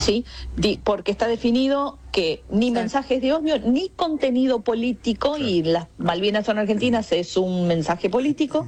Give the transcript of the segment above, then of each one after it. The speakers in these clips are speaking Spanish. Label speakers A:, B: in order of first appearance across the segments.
A: ¿sí? Porque está definido que ni mensajes de odio ni contenido político, y las Malvinas son argentinas, es un mensaje político,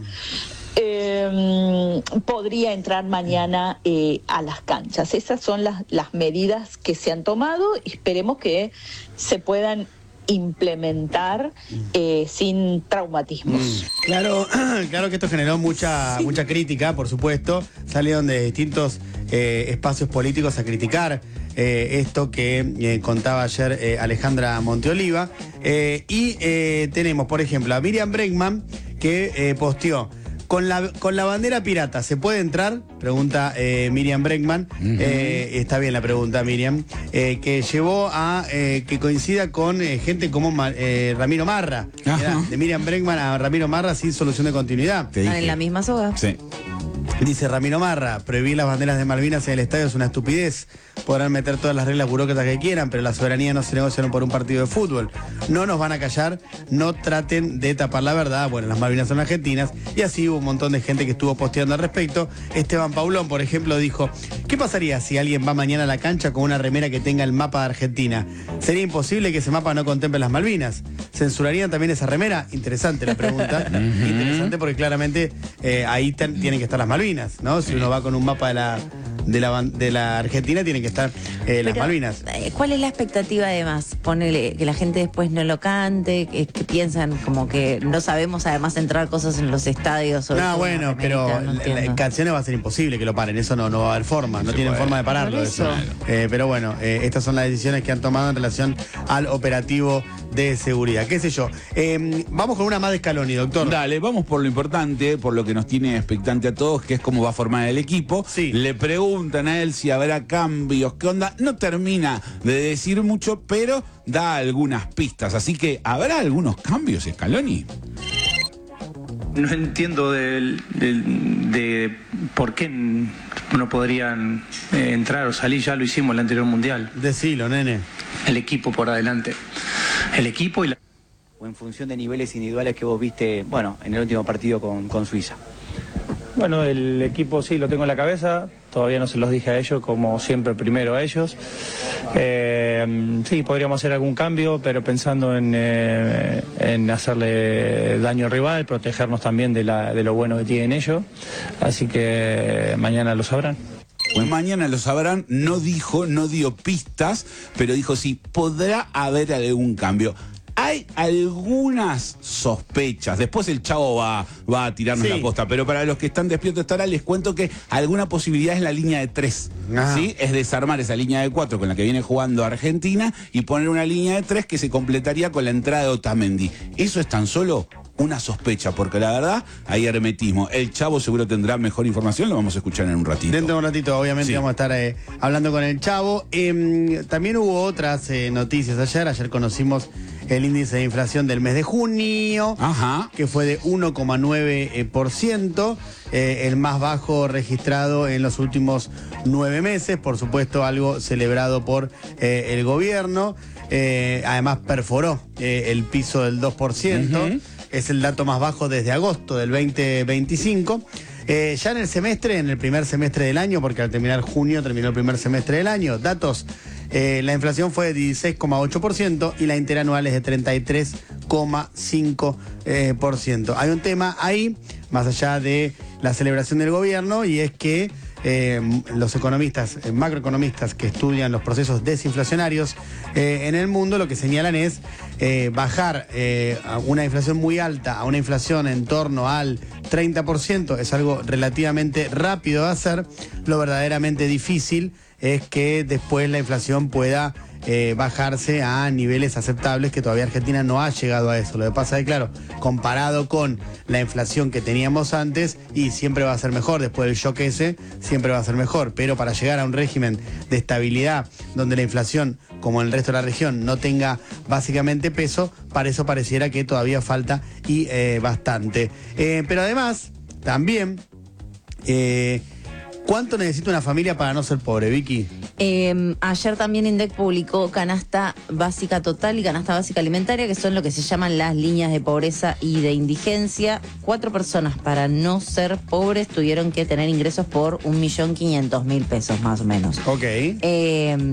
A: podría entrar mañana a las canchas. Esas son las medidas que se han tomado, y esperemos que se puedan implementar sin traumatismos.
B: Claro, claro que esto generó mucha crítica, por supuesto. Salieron de distintos espacios políticos a criticar esto que contaba ayer Alejandra Monteoliva. Y tenemos, por ejemplo, a Miriam Bregman, que posteó: con la bandera pirata, ¿se puede entrar? Pregunta Miriam Bregman. Está bien la pregunta, Miriam. Que llevó a que coincida con gente como Ramiro Marra. De Miriam Bregman a Ramiro Marra sin solución de continuidad.
C: Están en la misma soga.
D: Sí.
B: Dice Ramiro Marra: prohibir las banderas de Malvinas en el estadio es una estupidez. Podrán meter todas las reglas burócratas que quieran, pero la soberanía no se negociaron por un partido de fútbol. No nos van a callar, no traten de tapar la verdad. Bueno, las Malvinas son argentinas. Y así hubo un montón de gente que estuvo posteando al respecto. Esteban Paulón, por ejemplo, dijo: ¿qué pasaría si alguien va mañana a la cancha con una remera que tenga el mapa de Argentina? ¿Sería imposible que ese mapa no contemple las Malvinas? ¿Censurarían también esa remera? Interesante la pregunta. Interesante porque claramente ahí tienen que estar las Malvinas, ¿no? Si uno va con un mapa de la Argentina, tienen que estar las Malvinas.
C: ¿Cuál es la expectativa además? Ponele que la gente después no lo cante, que piensan como que no sabemos además entrar cosas en los estadios.
B: No, bueno, pero en canciones va a ser imposible que lo paren, eso no va a haber forma, no tienen forma de pararlo eso. Pero bueno, estas son las decisiones que han tomado en relación al operativo de seguridad. ¿Qué sé yo? Vamos con una más de Scaloni, doctor.
D: Dale, vamos por lo importante, por lo que nos tiene expectante a todos, que es cómo va a formar el equipo.
B: Sí.
D: Le preguntan a él si habrá cambios, qué onda. No termina de decir mucho, pero da algunas pistas. Así que, ¿habrá algunos cambios, Scaloni?
E: No entiendo de por qué no podrían entrar o salir. Ya lo hicimos en el anterior mundial.
B: Decilo, nene.
E: El equipo por adelante. El equipo y la...
F: O en función de niveles individuales que vos viste, bueno, en el último partido con Suiza.
E: Bueno, el equipo sí lo tengo en la cabeza. Todavía no se los dije a ellos, como siempre primero a ellos. Sí, podríamos hacer algún cambio, pero pensando en hacerle daño al rival, protegernos también de lo bueno que tienen ellos. Así que mañana lo sabrán.
D: Pues mañana lo sabrán. No dio pistas, pero dijo sí, podrá haber algún cambio. Hay algunas sospechas. Después el Chavo va a tirarnos la posta. Pero para los que están despiertos esta hora, les cuento que alguna posibilidad es la línea de 3. ¿Sí? Es desarmar esa línea de 4 con la que viene jugando Argentina y poner una línea de 3 que se completaría con la entrada de Otamendi. Eso es tan solo una sospecha, porque la verdad hay hermetismo. El Chavo seguro tendrá mejor información, lo vamos a escuchar en un ratito.
B: Dentro de un ratito, obviamente, vamos a estar hablando con el Chavo. También hubo otras noticias ayer conocimos el índice de inflación del mes de junio, que fue de 1,9%, el más bajo registrado en los últimos 9 meses, por supuesto algo celebrado por el gobierno. Además perforó el piso del 2%, es el dato más bajo desde agosto del 2025. Ya en el primer semestre del año, porque al terminar junio terminó el primer semestre del año, datos, la inflación fue de 16,8% y la interanual es de 33,5%. Hay un tema ahí, más allá de la celebración del gobierno, y es que los economistas, macroeconomistas que estudian los procesos desinflacionarios en el mundo, lo que señalan es bajar a una inflación muy alta a una inflación en torno al 30%, es algo relativamente rápido de hacer. Lo verdaderamente difícil es que después la inflación pueda bajarse a niveles aceptables, que todavía Argentina no ha llegado a eso. Lo que pasa es que, claro, comparado con la inflación que teníamos antes, y siempre va a ser mejor, después del shock ese, siempre va a ser mejor, pero para llegar a un régimen de estabilidad donde la inflación, como en el resto de la región, no tenga básicamente peso, para eso pareciera que todavía falta y bastante. Pero además, también... ¿cuánto necesita una familia para no ser pobre, Vicky?
C: Ayer también INDEC publicó canasta básica total y canasta básica alimentaria, que son lo que se llaman las líneas de pobreza y de indigencia. 4 personas, para no ser pobres, tuvieron que tener ingresos por 1.500.000 pesos más o menos.
B: Ok.